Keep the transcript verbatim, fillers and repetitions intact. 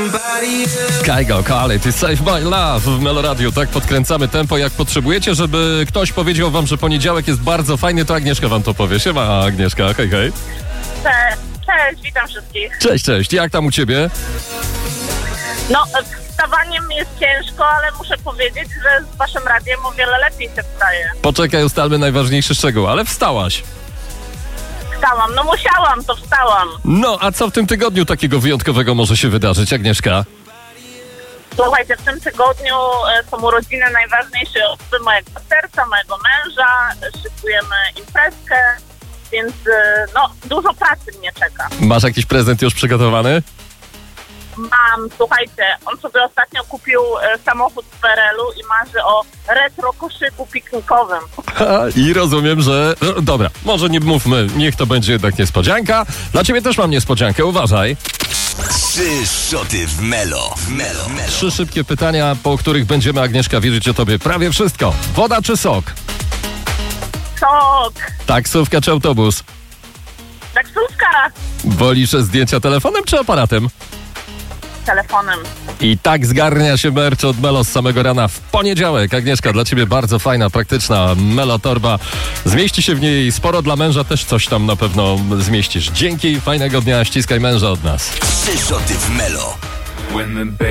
Kaigo, Quality, Save My Love w Meloradiu. Tak podkręcamy tempo, jak potrzebujecie, żeby ktoś powiedział wam, że poniedziałek jest bardzo fajny, to Agnieszka wam to powie. Siema, Agnieszka, hej, hej. Cześć, cześć, witam wszystkich. Cześć, cześć. Jak tam u ciebie? No, wstawaniem jest ciężko, ale muszę powiedzieć, że z waszym radiem o wiele lepiej się wstaje. Poczekaj, ustalmy najważniejszy szczegół, ale wstałaś. Wstałam, no musiałam, to wstałam. No, a co w tym tygodniu takiego wyjątkowego może się wydarzyć, Agnieszka? Słuchajcie, w tym tygodniu e, są urodziny najważniejszej osoby mojego serca, mojego męża. Szykujemy imprezkę, więc e, no, dużo pracy mnie czeka. Masz jakiś prezent już przygotowany? Mam, słuchajcie, on sobie ostatnio kupił e, samochód z P R L u i marzy o retro koszyku piknikowym. Ha, I rozumiem, że... No, dobra, może nie mówmy, niech to będzie jednak niespodzianka. Dla ciebie też mam niespodziankę, uważaj. Trzy szoty w Melo. W Melo. Melo. Trzy szybkie pytania, po których będziemy, Agnieszka, wierzyć o tobie prawie wszystko. Woda czy sok? Sok, Taksówka czy autobus? taksówka, Wolisz zdjęcia telefonem czy aparatem? telefonem. I tak zgarnia się merch od Melo z samego rana w poniedziałek. Agnieszka, dla ciebie bardzo fajna, praktyczna Melo torba. Zmieści się w niej sporo, dla męża też coś tam na pewno zmieścisz. Dzięki, fajnego dnia, ściskaj męża od nas. Trzy szoty w Melo.